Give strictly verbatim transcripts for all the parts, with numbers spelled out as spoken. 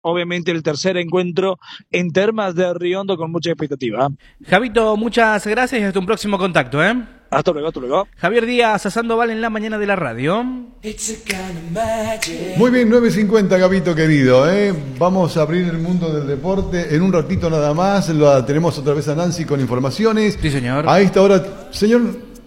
obviamente el tercer encuentro en Termas de Riondo con mucha expectativa. Javito, muchas gracias y hasta un próximo contacto, ¿eh? Hasta luego, hasta luego. Javier Díaz, Sandoval en la mañana de la radio. Muy bien, nueve cincuenta, Gabito querido, ¿eh? Vamos a abrir el mundo del deporte en un ratito nada más. Lo tenemos otra vez a Nancy con informaciones. Sí, señor. A esta hora, señor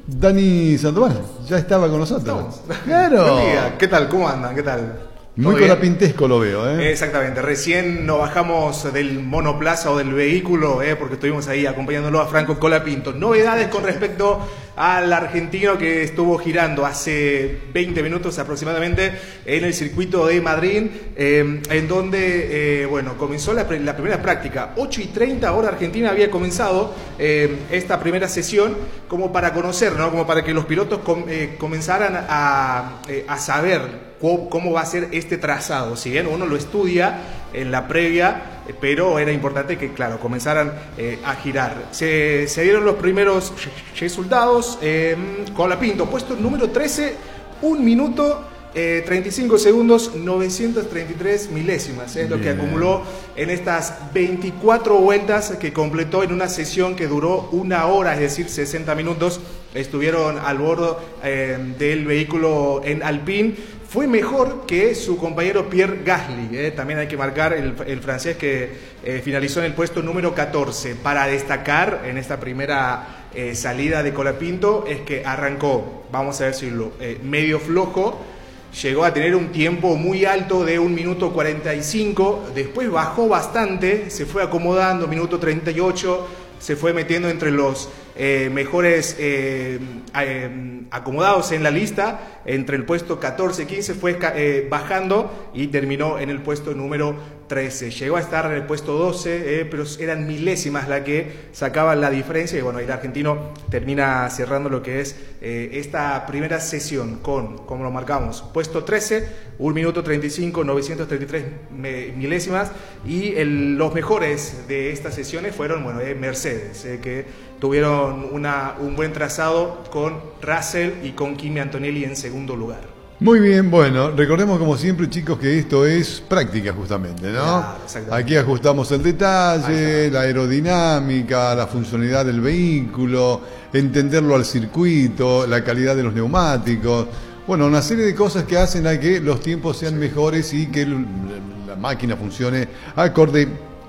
Dani Sandoval, ya estaba con nosotros. Claro. Buen día. ¿Qué tal? ¿Cómo andan? ¿Qué tal? Muy colapintesco lo veo, ¿eh? Exactamente. Recién nos bajamos del monoplaza o del vehículo, ¿eh? Porque estuvimos ahí acompañándolo a Franco Colapinto. Novedades con respecto al argentino que estuvo girando hace veinte minutos aproximadamente en el circuito de Madrid, eh, en donde, eh, bueno, comenzó la, la primera práctica. ocho y treinta hora Argentina había comenzado eh, esta primera sesión como para conocer, ¿no? Como para que los pilotos com, eh, comenzaran a, eh, a saber cómo va a ser este trazado. Si bien uno lo estudia en la previa, pero era importante que, claro, comenzaran eh, a girar. Se, se dieron los primeros resultados. Eh, Colapinto, puesto número trece, un minuto eh, treinta y cinco segundos, novecientos treinta y tres milésimas. Es eh, lo que acumuló en estas veinticuatro vueltas que completó en una sesión que duró una hora, es decir, sesenta minutos. Estuvieron al bordo eh, del vehículo en Alpine. Fue mejor que su compañero Pierre Gasly, eh. También hay que marcar el, el francés que eh, finalizó en el puesto número catorce. Para destacar en esta primera eh, salida de Colapinto es que arrancó, vamos a decirlo, eh, medio flojo, llegó a tener un tiempo muy alto de un minuto cuarenta y cinco, después bajó bastante, se fue acomodando, minuto treinta y ocho, se fue metiendo entre los eh, mejores eh, eh, acomodados en la lista, entre el puesto catorce y quince fue eh, bajando y terminó en el puesto número trece. Llegó a estar en el puesto doce, eh, pero eran milésimas la que sacaban la diferencia y bueno, el argentino termina cerrando lo que es eh, esta primera sesión con, como lo marcamos, puesto trece, un minuto treinta y cinco, novecientos treinta y tres milésimas y el, los mejores de estas sesiones fueron, bueno, eh, Mercedes, eh, que tuvieron una, un buen trazado con Russell y con Kimi Antonelli en segundo lugar. Muy bien, bueno, recordemos como siempre, chicos, que esto es práctica justamente, ¿no? Claro, aquí ajustamos el detalle, la aerodinámica, la funcionalidad del vehículo, entenderlo al circuito, la calidad de los neumáticos. Bueno, una serie de cosas que hacen a que los tiempos sean mejores y que la máquina funcione acorde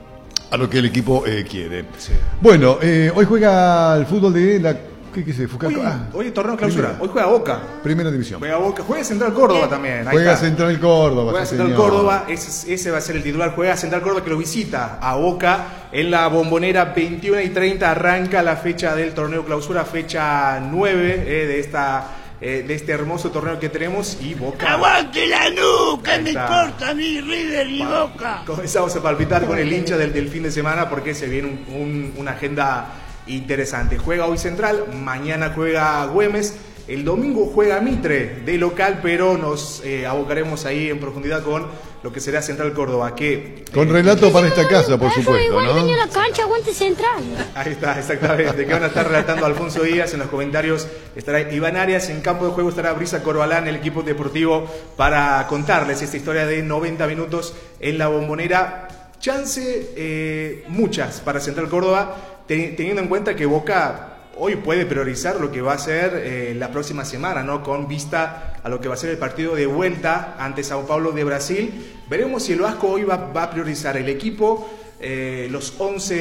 a lo que el equipo eh, quiere. Sí. Bueno, eh, hoy juega el fútbol de la... ¿Qué, qué se hoy, ah, hoy torneo clausura, primera. Hoy juega Boca. Primera división. Juega Boca, juega Central Córdoba también. Ahí juega está. Central Córdoba. Juega Central señor. Córdoba, ese, ese va a ser el titular. Juega Central Córdoba que lo visita a Boca en la Bombonera. Veintiuna y treinta arranca la fecha del torneo clausura, fecha nueve eh, de esta... Eh, de este hermoso torneo que tenemos y Boca. ¡Aguante la nuca! Me importa a mí, River y Boca. Comenzamos a palpitar con el hincha del, del fin de semana porque se viene un, un, una agenda interesante. Juega hoy Central, mañana juega Güemes, el domingo juega Mitre de local, pero nos eh, abocaremos ahí en profundidad con lo que será Central Córdoba. Que, con eh, relato para esta casa, por supuesto, ¿no? Venía a la cancha, aguante Central. Ahí está, exactamente. Que van a estar relatando Alfonso Díaz en los comentarios. Estará Iván Arias, en campo de juego estará Brisa Corbalán, el equipo deportivo, para contarles esta historia de noventa minutos en la Bombonera. Chance, eh, muchas para Central Córdoba, teniendo en cuenta que Boca hoy puede priorizar lo que va a ser eh, la próxima semana, ¿no? Con vista a lo que va a ser el partido de vuelta ante Sao Paulo de Brasil. Veremos si el Vasco hoy va, va a priorizar el equipo, eh, los once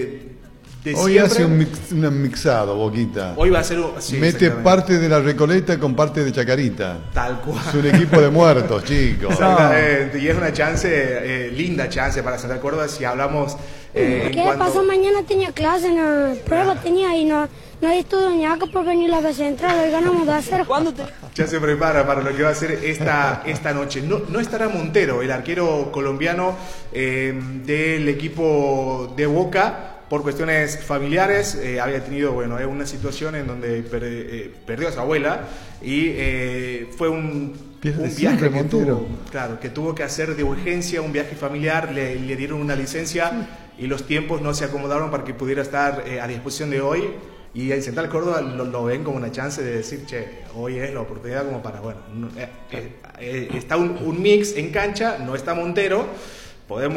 de hoy siempre. Hace un, mix, un mixado, Boquita. Hoy va a ser... Sí, mete parte de la Recoleta con parte de Chacarita. Tal cual. Es un equipo de muertos, chicos. Exactamente. Y es una chance, eh, linda chance para Central Córdoba si hablamos... Eh, ¿Qué cuanto... pasó? Mañana tenía clase, no, prueba ah. tenía y no, no estudió ni acá por venir a la Central. Hoy ganamos de hacer. ¿Cuándo te... Ya se prepara para lo que va a ser esta, esta noche. No, no estará Montero, el arquero colombiano eh, del equipo de Boca. Por cuestiones familiares, eh, había tenido bueno, eh, una situación en donde per, eh, perdió a su abuela y eh, fue un, un viaje que tuvo, claro, que tuvo que hacer de urgencia, un viaje familiar, le, le dieron una licencia y los tiempos no se acomodaron para que pudiera estar eh, a disposición de hoy. Y el Central Córdoba lo, lo ven como una chance de decir, che, hoy es la oportunidad como para, bueno, eh, eh, eh, está un, un mix en cancha, no está Montero, podemos